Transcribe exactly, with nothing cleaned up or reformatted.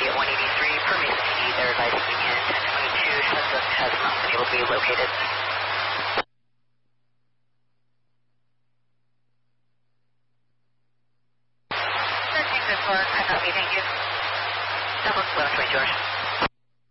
T at one eighty-three per Mason City. They're advising Union ten twenty-two suspect has not been able to be located. Searching good for, I copy, thank you. Southwest eleven twenty, George.